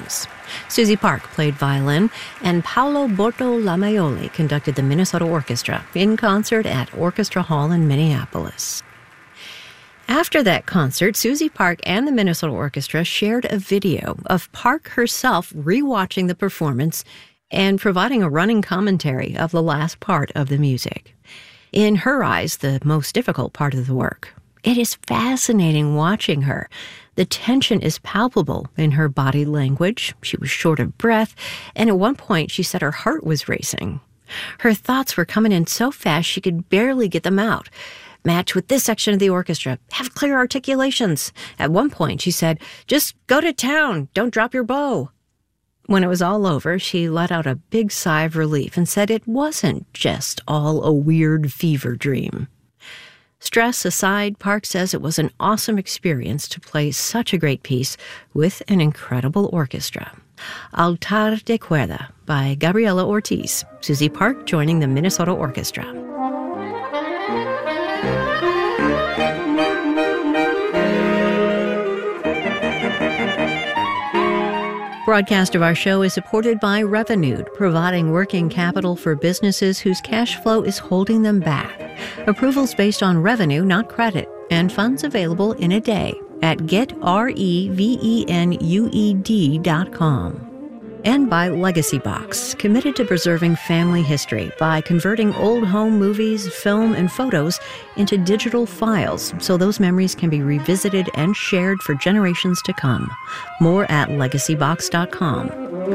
songs. Susie Park played violin, and Paolo Bortolomaioli conducted the Minnesota Orchestra in concert at Orchestra Hall in Minneapolis. After that concert, Susie Park and the Minnesota Orchestra shared a video of Park herself rewatching the performance and providing a running commentary of the last part of the music. In her eyes, the most difficult part of the work. It is fascinating watching her. The tension is palpable in her body language. She was short of breath, and at one point she said her heart was racing. Her thoughts were coming in so fast she could barely get them out. Match with this section of the orchestra. Have clear articulations. At one point, she said, "Just go to town. Don't drop your bow." When it was all over, she let out a big sigh of relief and said it wasn't just all a weird fever dream. Stress aside, Park says it was an awesome experience to play such a great piece with an incredible orchestra. Altar de Cuerda by Gabriela Ortiz. Susie Park joining the Minnesota Orchestra. Broadcast of our show is supported by Revenued, providing working capital for businesses whose cash flow is holding them back. Approvals based on revenue, not credit, and funds available in a day at getrevenued.com. And by Legacy Box, committed to preserving family history by converting old home movies, film, and photos into digital files so those memories can be revisited and shared for generations to come. More at legacybox.com.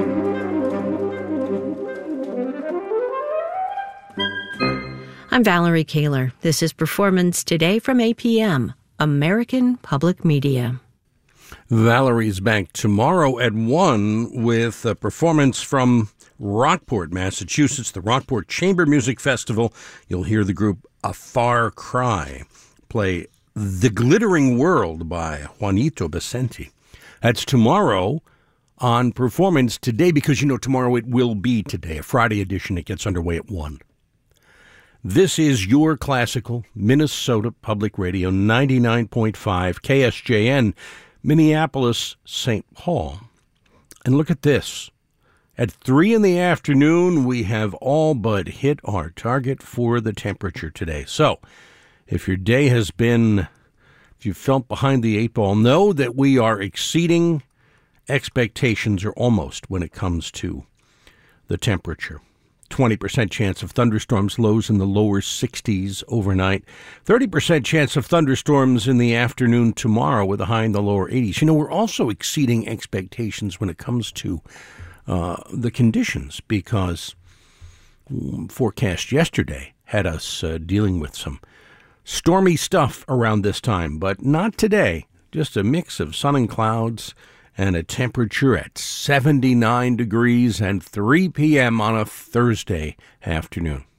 I'm Valerie Kaler. This is Performance Today from APM, American Public Media. Valerie's back tomorrow at 1 with a performance from Rockport, Massachusetts, the Rockport Chamber Music Festival. You'll hear the group A Far Cry play The Glittering World by Juanito Becenti. That's tomorrow on Performance Today, because tomorrow it will be today, a Friday edition. It gets underway at 1. This is your classical Minnesota Public Radio, 99.5 KSJN, Minneapolis, St. Paul. And look at this. At 3 in the afternoon, we have all but hit our target for the temperature today. So, if your day has been, if you felt behind the 8 ball, know that we are exceeding expectations, or almost, when it comes to the temperature. 20% chance of thunderstorms, lows in the lower 60s overnight. 30% chance of thunderstorms in the afternoon tomorrow with a high in the lower 80s. We're also exceeding expectations when it comes to the conditions, because forecast yesterday had us dealing with some stormy stuff around this time, but not today. Just a mix of sun and clouds, and a temperature at 79 degrees and 3 p.m. on a Thursday afternoon.